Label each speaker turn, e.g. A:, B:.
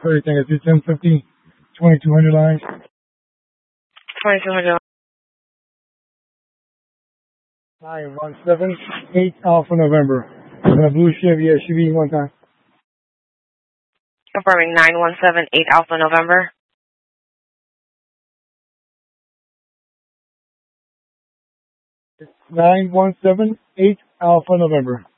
A: Great, thank you. 1050, 2200 lines.
B: 2200.
A: 9178 Alpha November. In a blue Chevy SUV one time.
B: Confirming 9178 Alpha November.
A: 9178 Alpha November.